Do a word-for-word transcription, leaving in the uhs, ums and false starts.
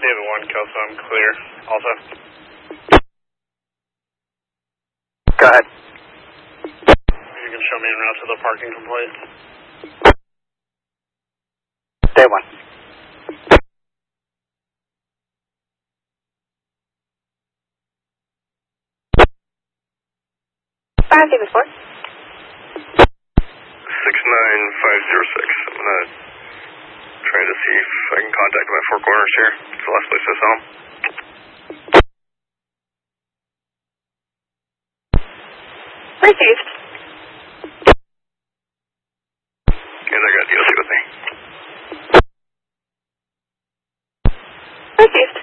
David one, Kelso, I'm clear. Also. Go ahead. You can show me en route to the parking complete. Day one. Five, David four. six nine five zero six. I'm gonna try to see if I can contact my four corners here. It's the last place I saw him. Received. And I got D O C with me. Received.